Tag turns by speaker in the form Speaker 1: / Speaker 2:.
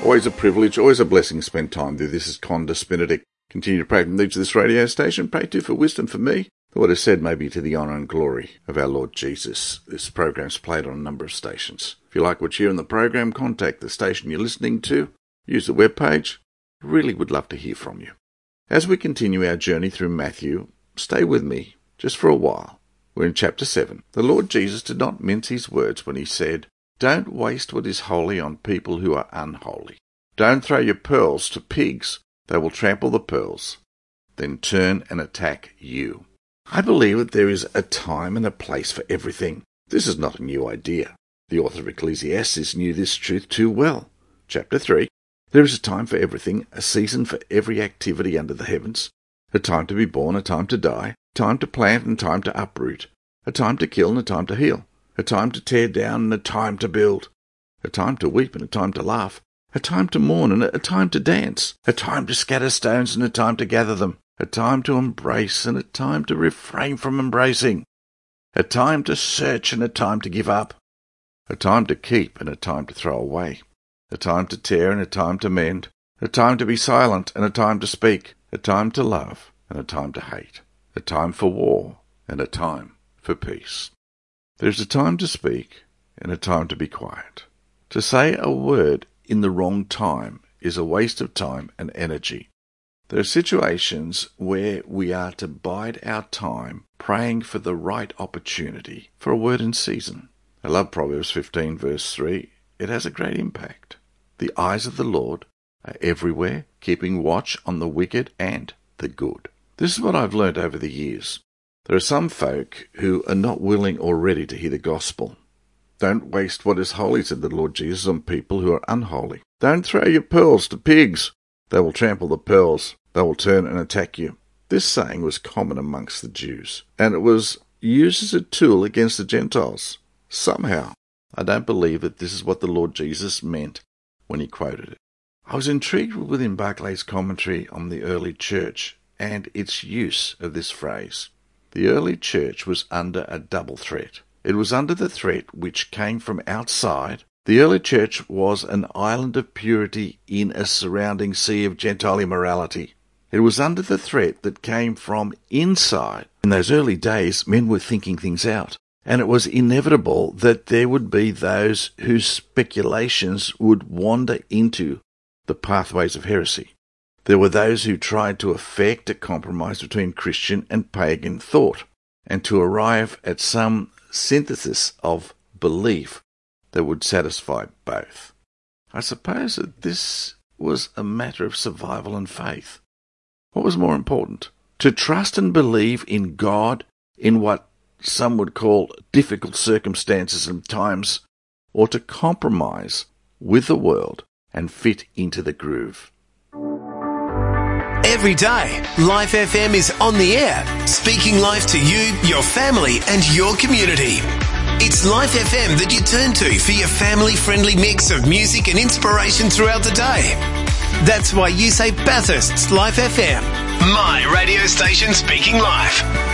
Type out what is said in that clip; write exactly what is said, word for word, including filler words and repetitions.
Speaker 1: Always a privilege, always a blessing to spend time with you. This is Condas Benedict. Continue to pray for the needs of this radio station. Pray too for wisdom for me. What is said may be to the honour and glory of our Lord Jesus. This program is played on a number of stations. If you like what you hear in the program, contact the station you're listening to. Use the webpage. Really would love to hear from you. As we continue our journey through Matthew, stay with me just for a while. We're in chapter seven. The Lord Jesus did not mince his words when he said, "Don't waste what is holy on people who are unholy. Don't throw your pearls to pigs. They will trample the pearls, then turn and attack you." I believe that there is a time and a place for everything. This is not a new idea. The author of Ecclesiastes knew this truth too well. Chapter three. There is a time for everything, a season for every activity under the heavens, a time to be born, a time to die, a time to plant and time to uproot, a time to kill and a time to heal, a time to tear down and a time to build, a time to weep and a time to laugh, a time to mourn and a time to dance, a time to scatter stones and a time to gather them, a time to embrace and a time to refrain from embracing, a time to search and a time to give up, a time to keep and a time to throw away, a time to tear and a time to mend, a time to be silent and a time to speak, a time to love and a time to hate, a time for war and a time for peace. There is a time to speak and a time to be quiet. To say a word in the wrong time is a waste of time and energy. There are situations where we are to bide our time praying for the right opportunity for a word in season. I love Proverbs fifteen verse three. It has a great impact. The eyes of the Lord are everywhere, keeping watch on the wicked and the good. This is what I've learned over the years. There are some folk who are not willing or ready to hear the gospel. Don't waste what is holy, said the Lord Jesus, on people who are unholy. Don't throw your pearls to pigs. They will trample the pearls. They will turn and attack you. This saying was common amongst the Jews, and it was used as a tool against the Gentiles. Somehow, I don't believe that this is what the Lord Jesus meant when he quoted it. I was intrigued with William Barclay's commentary on the early church and its use of this phrase. The early church was under a double threat. It was under the threat which came from outside. The early church was an island of purity in a surrounding sea of Gentile immorality. It was under the threat that came from inside. In those early days, men were thinking things out, and it was inevitable that there would be those whose speculations would wander into the pathways of heresy. There were those who tried to effect a compromise between Christian and pagan thought, and to arrive at some synthesis of belief that would satisfy both. I suppose that this was a matter of survival and faith. What was more important? To trust and believe in God in what some would call difficult circumstances and times, or to compromise with the world and fit into the groove.
Speaker 2: Every day, Life F M is on the air, speaking life to you, your family and your community. It's Life F M that you turn to for your family-friendly mix of music and inspiration throughout the day. That's why you say Bathurst's Life F M. My radio station speaking life.